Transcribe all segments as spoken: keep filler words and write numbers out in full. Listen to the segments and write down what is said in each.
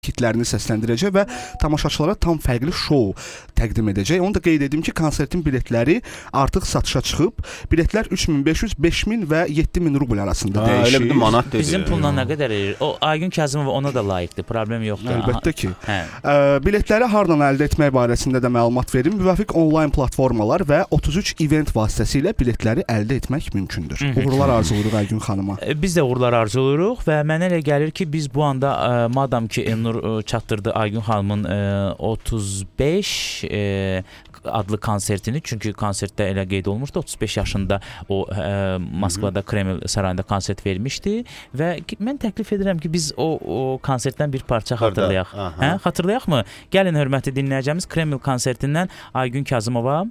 kitlərini səsləndirəcək və tamaşaçılara tam fərqli şou təqdim edəcək. Onu da qeyd edim ki, konsertin biletləri artıq satışa çıxıb. Biletlər üç min beş yüz, beş min və yeddi min rubl arasında ha, dəyişir. Elə bir manat dedi. Bizim pulla nə qədər edir? O Aygün Kazımova ona da layiqdir. Problem yoxdur. Əlbəttə ki. Hə. Ə, biletləri hardan əldə etmək barəsində də məlumat verim. Müvafiq onlayn platformalar və otuz üç event vasitəsilə biletləri əldə etmək mümkündür. Uğurlar arzulayırıq Aygün xanıma. Biz də uğurlar arzulayırıq və mənə elə gəlir ki, biz bu anda ə, madam ki Elnur ə, çatdırdı Aygün xanımın ə, otuz beş ə, adlı konsertini, çünki konsertdə elə qeyd olmuşdu, otuz beş yaşında o ə, Moskvada Kreml sarayında konsert vermişdi və mən təklif edirəm ki, biz o, o konsertdən bir parça xatırlayaq. Hə, xatırlayaq mı? Gəlin hörmətli dinləyəcəyimiz Kreml konsertindən Aygün Kazımova.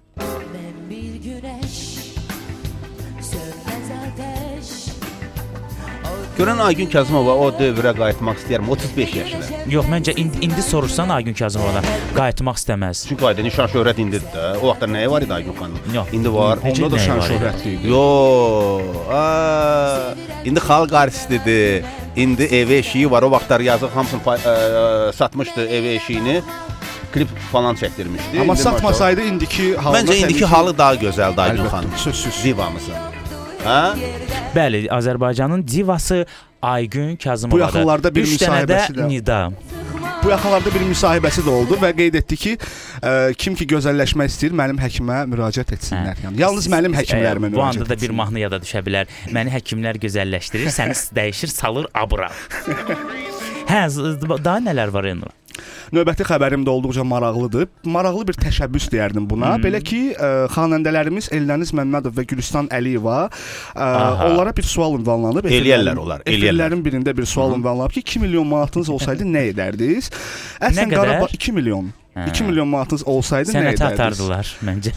Görən Aygün Kazımova o dövrə qayıtmaq istəyirəm, otuz beş yaşında. Yox, məncə indi, indi soruşsan Aygün Kazımova qayıtmaq istəməz. Çünki ayda nişan şöhrət indidir də. O vaxtda nəyə var idi Aygün xanım? Yox. İndi var. Onda da şan şöhrətli idi. Yox. İndi xalq artistidir. İndi ev eşiyi var. O vaxtlar yazıq hamısını ə, satmışdı ev eşiyini. Klip falan çəkdirmişdi. Amma indi satmasaydı indiki halda məncə indiki halı daha gözəldir Aygün xanım. Sözsüz. Divamızın. Hə? Bəli, Azərbaycanın divası Aygün Kazımovadır. Bu yaxınlarda bir müsahibəsi də. Nida. Bu yaxınlarda bir müsahibəsi də oldu və qeyd etdi ki, ə, kim ki gözəlləşmək istəyir, mənim həkimə müraciət etsinlər. Hə. Yəni yalnız mənim həkimlərimə müraciət etsinlər. Bu anda da bir mahnı yada düşə bilər. Məni həkimlər gözəlləşdirir, səni dəyişir, salır abura. Hə, daha nələr var Elnur? Növbəti xəbərim də olduqca maraqlıdır. Maraqlı bir təşəbbüs deyərdim buna. Hmm. Belə ki, ə, xanəndələrimiz Eldəniz Məmmədov və Gülüstan Əliyeva ə, onlara bir sual ünvanlanıb. Eləyərlər onlar. Efirlərin birində bir sual ünvanlanıb ki, iki milyon manatınız olsaydı nə edərdiniz? Əslən Qarabağ iki milyon. Hə. iki milyon manatınız olsaydı nə edərdiniz? Sənətə atardılar məncə.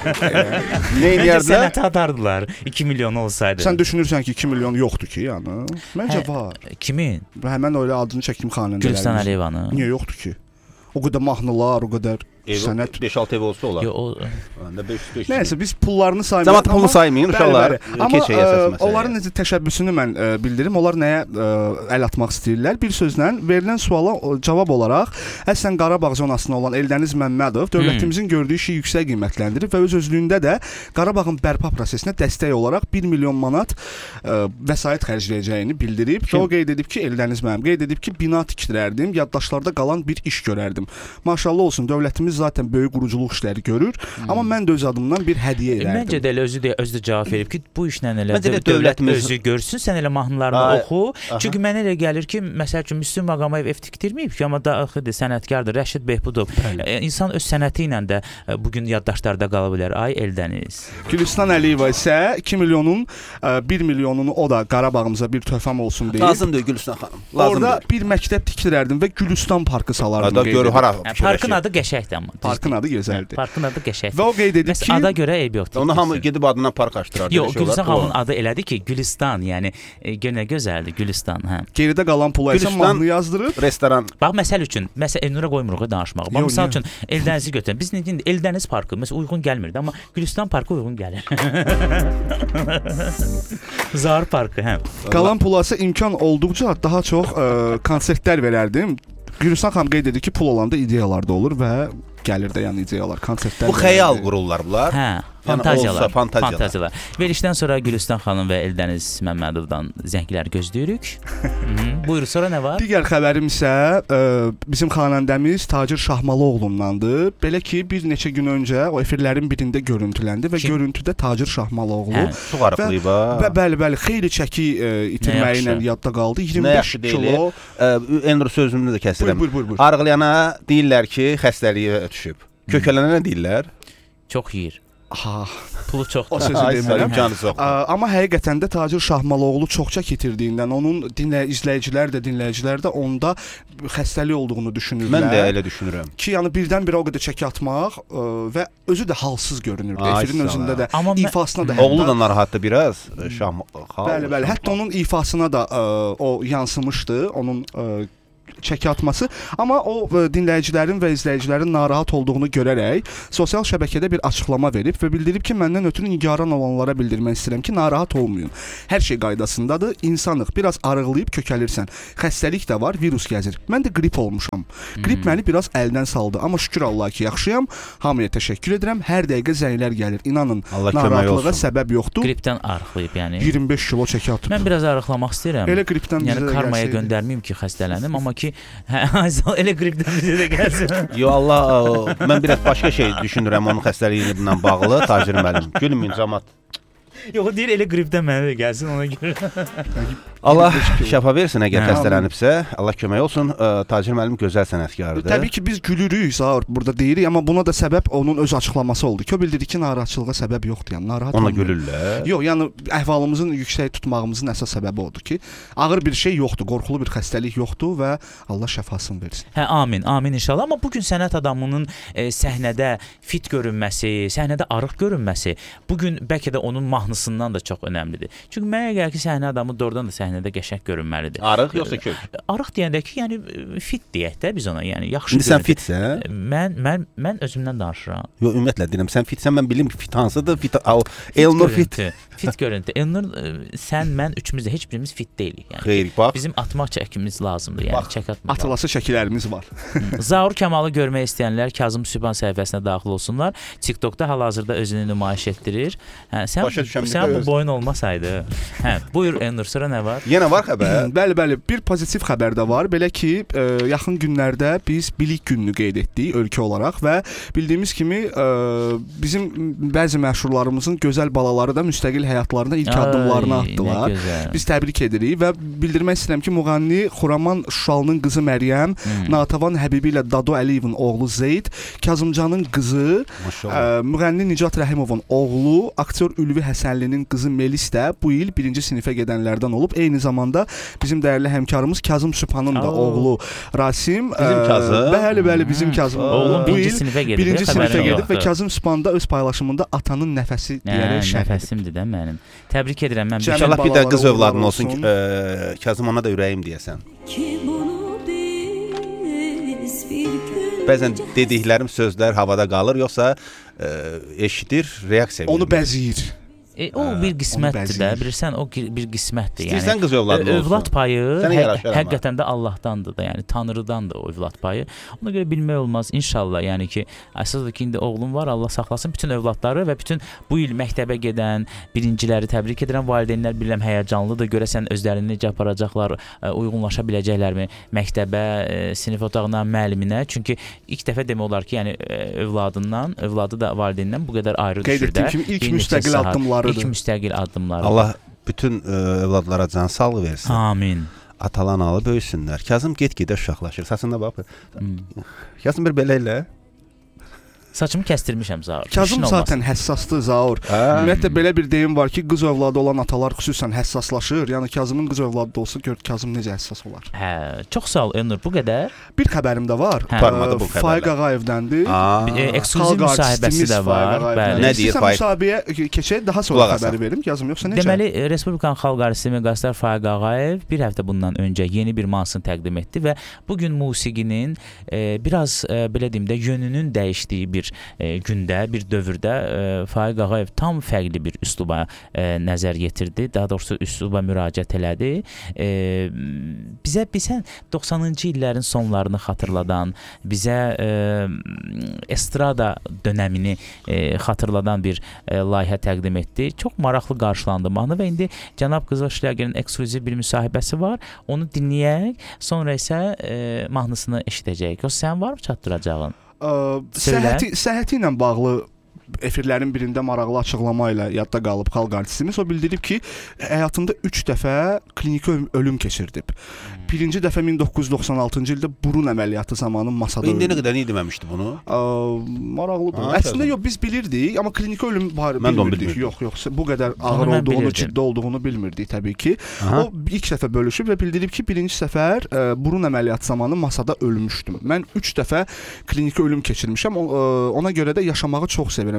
Nə edərdilər? Sənətə atardılar iki milyon olsaydı. Sən düşünürsən ki, iki milyon yoxdur ki, yəni? Məncə hə, var. Kimin? Həmən öyle adını çəkim xanəndələrimiz. Gülüstan Əliyevanın. Niyə yoxdur ki? O qədər mahnılar, o qədər ev, sənət. beş altı ev olsa olar. Yo, o... Nəysə, biz pullarını saymayaq. Zaman pulunu saymayın, uşaqlar. Amma ə, onların necə təşəbbüsünü mən ə, bildirim. Onlar nəyə ə, əl atmaq istəyirlər? Bir sözlə, verilən suala cavab olaraq, əslən Qarabağ zonasında olan Eldəniz Məmmədov dövlətimizin hmm. gördüyü işi yüksək qiymətləndirib və öz özlüyündə də Qarabağın bərpa prosesinə dəstək olaraq bir milyon manat ə, vəsait xərcləyəcəyini bildirib. Və o qeyd edib ki, Eldəniz Məmmədov qeyd edib ki, bina tikdirərdim, yaddaşlarda qalan bir iş görərdim. Maşallah olsun, dövlətimiz zaten böyük quruculuq işləri görür. Hmm. Amma mən də öz adımdan bir hədiyyə edərdim. Məncə də elə özü də özü də cavab verib ki, bu işlə elə dövlət, dövlətimiz özü görsün, sən elə mahnılarını Ay, oxu. Aha. Çünki mənə elə gəlir ki, məsəl üçün Müslüm Maqamayev ev tikdirməyib ki, amma daxildir, sənətkardır, Rəşid Behbudov. E, insan öz sənəti ilə də e, bu gün yaddaşlarda qala bilər. Ay Eldəniz. Gülüstan Əliyeva isə iki milyonun e, bir milyonunu o da Qarabağımıza bir töhfəm olsun deyib. Lazımdır Gülüstan xanım. Lazımdır. Orada bir məktəb tikdirərdim və Gülüstan parkı salardım. Parkın adı qəşəngdir amma. Parkın adı gözəldir. Parkın adı qəşəngdir. Və o qeyd edib ki, ada görə eyb yoxdur. Onu hamı gedib adından park açdırar. Yox, Gülüstan xanımın adı elədi ki, Gülüstan, yəni e, nə gözəldir Gülüstan, hə. Geridə qalan pula isə mahnı yazdırıb, restoran. Bax, məsəl üçün, məsəl Elnura qoymuruq danışmağı. Bax, məsəl üçün Eldənizi götürün. Biz indi Eldəniz parkı məsəl uyğun gəlmirdi, amma Gülüstan parkı uyğun gəlir. Zar parkı, hə. Qalan pula isə imkan olduqca daha çox ə, konsertlər verərdim. Gülüstan xanım qeyd edir ki, pul olanda ideyalar da olur və gəlir də yəni ideyalar, konsertlər. Bu xəyal qururlar bunlar. Hə, fantaziyalar. Yəni fantaziyalar. fantaziyalar. Verilişdən sonra Gülüstan xanım və Eldəniz Məmmədovdan zənglər gözləyirik. Buyur, sonra nə var? Digər xəbərim isə ə, bizim xanəndəmiz Tacir Şahmalıoğlundandır. Belə ki, bir neçə gün öncə o efirlərin birində görüntüləndi və Kim? görüntüdə Tacir Şahmalıoğlu hə, çox arıqlayıb ha. Və bəli, bəli, xeyli çəki ə, itirməyi ilə yadda qaldı. iyirmi beş kilo. Elnur sözümünü də kəsirəm. Buyur, buyur, buyur. Arıqlayana deyirlər ki, xəstəliyə düşüb. Kökələnə nə deyirlər? Çox yeyir. Ha, pulu çoxdur. O sözü demirəm. Hə. Amma həqiqətən də Tacir Şahmalıoğlu çoxça itirdiyindən onun dinlə izləyicilər də, dinləyicilər də onda xəstəlik olduğunu düşünürlər. Mən də elə düşünürəm. Ki, yəni birdən-birə o qədər çəki atmaq ə, və özü də halsız görünürdü. Efirin özündə də, amma ifasına da. Oğlu da narahatdır biraz. Şah. Bəli, bəli. Hətta onun ifasına da ə, o yansımışdı. Onun ə, çəki atması, amma o ə, dinləyicilərin və izləyicilərin narahat olduğunu görərək sosial şəbəkədə bir açıqlama verib və bildirib ki, məndən ötürü nigaran olanlara bildirmək istəyirəm ki, narahat olmayın. Hər şey qaydasındadır. İnsanıq, biraz arıqlayıb kökəlirsən. Xəstəlik də var, virus gəzir. Mən də qrip olmuşam. Qrip məni biraz əldən saldı, amma şükür Allah ki, yaxşıyam. Hamıya təşəkkür edirəm. Hər dəqiqə zənglər gəlir. İnanın, narahatlığa səbəb yoxdur. Qripdən arıqlayıb, yəni iyirmi beş kilo çəki atıb. Mən biraz arıqlamaq istəyirəm. Elə qripdən yəni karmaya gəlsəydi. Göndərməyim ki, xəstələnim, amma ki, hə, elə qripdən bizə də gəlsin. Yo Allah, mən biraz başqa şey düşünürəm onun xəstəliyinlə bağlı, Tacir müəllim. Gülməyin cəmaət. Yox, deyir elə qripdən mənə də gəlsin, ona görə. Allah şəfa versin əgər xəstələnibsə, Allah kömək olsun. Tacir müəllim gözəl sənətkardır. Təbii ki, biz gülürük Zaur burada deyirik, amma buna da səbəb onun öz açıqlaması oldu ki, o bildirdi ki, narahatçılığa səbəb yoxdur, yəni narahat ona olmuyor. gülürlər. Yox, yəni əhvalımızın yüksək tutmağımızın əsas səbəbi odur ki, ağır bir şey yoxdur, qorxulu bir xəstəlik yoxdur və Allah şəfasını versin. Hə, amin, amin inşallah. Amma bu gün sənət adamının e, səhnədə fit görünməsi, səhnədə arıq görünməsi bu gün bəlkə də onun mahnısından da çox önəmlidir. Çünki mənə gəlir ki, səhnə adamı doğrudan da səhnədə qəşəng görünməlidir. Arıq yoxsa kök? Arıq deyəndə ki, yəni fit deyək də biz ona, yəni yaxşı. İndi sən fitsən? Mən mən mən özümdən danışıram. Yox, ümumiyyətlə deyirəm, sən fitsən, mən bilim ki, fit hansıdır? Fit, Elnur fit. Fit görüntü. Elnur, sən, mən üçümüz də heç birimiz fit deyilik, yəni. Xeyr, bax. Bizim atmaq çəkimiz lazımdır, yəni bax, çək atmaq. Atılası şəkillərimiz var. Zaur Kamalı görmək istəyənlər Kazım Sübhan səhifəsinə daxil olsunlar. TikTokda hal-hazırda özünü nümayiş etdirir. Hə, sən sən bu boyun olmasaydı. Hə, buyur Elnur, sonra nə var? Yenə var xəbər? Bəli, bəli, bir pozitiv xəbər də var. Belə ki, ə, yaxın günlərdə biz bilik gününü qeyd etdik ölkə olaraq və bildiyimiz kimi ə, bizim bəzi məşhurlarımızın gözəl balaları da müstəqil həyatlarında ilk Ay, addımlarını atdılar. Biz təbrik edirik və bildirmək istəyirəm ki, müğənni Xuraman Şuşalının qızı Məryəm, hmm. Natəvan Həbibi ilə Dado Əliyevin oğlu Zeyd, Kazımcanın qızı, ə, müğənni Nicat Rəhimovun oğlu, aktyor Ülvi Həsənlinin qızı Melis də bu il birinci sinifə gedənlərdən olub. Eyni zamanda bizim dəyərli həmkarımız Kazım Sübhanın da Oo. oğlu Rasim. Bizim Kazım. Bəli, bəli, bizim Kazım. Oğlum birinci sinifə gedib. Birinci sinifə gedib və Kazım Sübhan da öz paylaşımında atanın nəfəsi deyərək şərh edib. Nəfəsimdir də mənim. Təbrik edirəm mən. İnşallah bir də qız övladın olsun ki, ə, Kazım ona da ürəyim deyəsən. Bəzən dediklərim sözlər havada qalır, yoxsa ə, eşidir, reaksiya verir. Onu bəziyir. E, o hə, bir qismətdir də, bilirsən, o bir qismətdir. İstəyirsən yəni, qız övladın olsun. Övlad payı hə, həqiqətən də Allahdandır da, yəni Tanrıdandır o övlad payı. Ona görə bilmək olmaz, inşallah, yəni ki, əsasdır ki, indi oğlum var, Allah saxlasın bütün övladları və bütün bu il məktəbə gedən birinciləri təbrik edirəm. Valideynlər bilirəm həyəcanlıdır, görəsən özlərini necə aparacaqlar, uyğunlaşa biləcəklərmi məktəbə, sinif otağına, müəlliminə. Çünki ilk dəfə demək olar ki, yəni övladından, övladı da valideynindən bu qədər ayrı düşür də. Qeyd etdiyim kimi ilk müstəqil addımları. İlk müstəqil addımlar. Allah bütün ə, övladlara can sağlığı versin. Amin. Atalan-alı böyüsünlər. Kazım get-gedə uşaqlaşır. Saçında bax. Hmm. Kazım bir belə elə. Saçımı kəstirmişəm Zaur. Kazım zaten həssasdır Zaur. Ümumiyyətlə belə bir deyim var ki, qız övladı olan atalar xüsusən həssaslaşır. Yəni Kazımın qız övladı da olsa gör Kazım necə həssas olar. Hə, çox sağ ol Elnur, bu qədər. Bir xəbərim də var. Parmadı bu xəbərlər. Faiq Ağayevdəndir. E, ekskluziv müsahibəsi də var. Bəli. Nə deyir Faiq? Müsahibəyə keçək, daha sonra xəbəri verim. Kazım yoxsa necə? Deməli, Respublikan Xalq Artisti Megastar Faiq Ağayev bir həftə bundan öncə yeni bir mahnısını təqdim etdi və bu gün musiqinin e, biraz e, belə deyim də yönünün dəyişdiyi bir e, gün də bir dövrdə e, Faiq Ağayev tam fərqli bir üsluba e, nəzər yetirdi. Daha doğrusu üsluba müraciət elədi. E, bizə bizə doxsanıncı illərin sonlarını xatırladan, bizə e, estrada dönəmini e, xatırladan bir e, layihə təqdim etdi. Çox maraqlı qarşılandı mahnı və indi cənab Qızıl Şləgerin ekskluziv bir müsahibəsi var. Onu dinləyək, sonra isə e, mahnısını eşidəcəyik. O sən var mı çatdıracağın? Səhhəti, səhhəti ilə bağlı efirlərin birində maraqlı açıqlama ilə yadda qalıb xalq artistimiz. O bildirib ki, həyatında üç dəfə kliniki ölüm keçirdib. Birinci dəfə min doqquz yüz doxsan altıncı ildə burun əməliyyatı zamanı masada öldü. İndi nə qədər deməmişdi bunu? Maraqlıdır. Ha, Əslində yox, biz bilirdik, amma kliniki ölüm bilmirdik. Yox, yox, bu qədər ağır olduğunu, ciddi olduğunu bilmirdik təbii ki. Aha. O ilk dəfə bölüşüb və bildirib ki, birinci səfər ə, burun əməliyyatı zamanı masada ölmüşdüm. Mən üç dəfə kliniki ölüm keçirmişəm. O, ə, ona görə də yaşamağı çox sevirəm.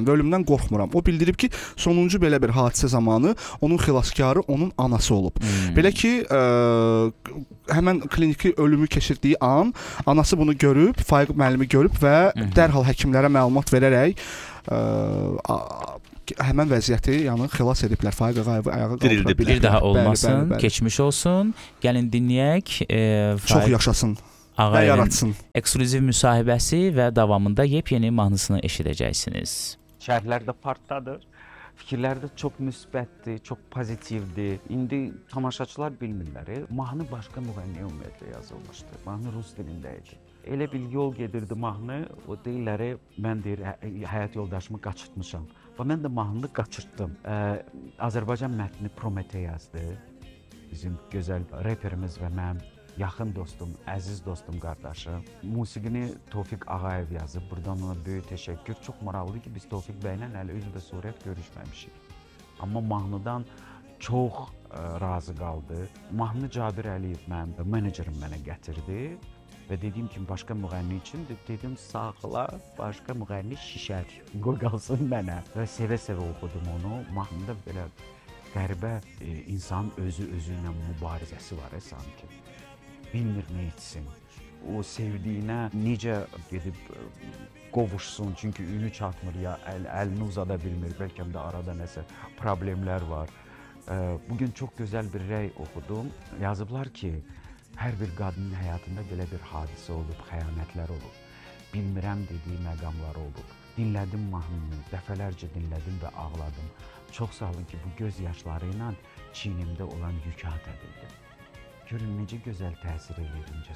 istəyirəm və ölümdən qorxmuram. O bildirib ki, sonuncu belə bir hadisə zamanı onun xilaskarı onun anası olub. Hmm. Belə ki, ə, həmən kliniki ölümü keçirdiyi an anası bunu görüb, Faiq müəllimi görüb və hmm. dərhal həkimlərə məlumat verərək ə, a, həmən vəziyyəti, yəni xilas ediblər. Faiq Ağayevi ayağa qaldıra bilər. Bir daha olmasın, bəli, bəli, bəli. keçmiş olsun. Gəlin dinləyək. E, Çox yaşasın. Və yaratsın. Ekskluziv müsahibəsi və davamında yepyeni mahnısını eşidəcəksiniz. Şərhlər də partdadır. Fikirlər də çox müsbətdir, çox pozitivdir. İndi tamaşaçılar bilmirlər. Mahnı başqa müğənniyə ümumiyyətlə yazılmışdı. Mahnı rus dilində idi. Elə bir yol gedirdi mahnı. O deyirlər, mən deyir, həyat yoldaşımı qaçırtmışam. Və mən də mahnını qaçırtdım. Ə, Azərbaycan mətni Prometey yazdı. Bizim gözəl reperimiz və mənim yaxın dostum, əziz dostum, qardaşım. Musiqini Tofiq Ağayev yazıb. Buradan ona böyük təşəkkür. Çox maraqlıdır ki, biz Tofiq bəylə hələ üzv və surət görüşməmişik. Amma mahnıdan çox ə, razı qaldı. Mahnı Cabir Əliyev mənim menecerim mənə gətirdi. Və dediyim kimi başqa müğənni üçün dedim sağla, başqa müğənni şişər, qoy qalsın mənə. Və sevə-sevə oxudum onu. Mahnıda belə qəribə e, insanın özü özü ilə mübarizəsi var, e, sanki. Bilmir nə etsin. O sevdiyinə necə gedib e, qovuşsun, çünki ünü çatmır ya, əl, əlini uzada bilmir, bəlkə də arada nəsə problemlər var. E, bugün çox gözəl bir rəy oxudum. Yazıblar ki, hər bir qadının həyatında belə bir hadisə olub, xəyanətlər olub. Bilmirəm dediyi məqamlar olub. Dinlədim mahnını, dəfələrcə dinlədim və ağladım. Çox sağ olun ki, bu göz yaşları ilə çiynimdə olan yükü at edildi. Görün necə gözəl təsir edir incə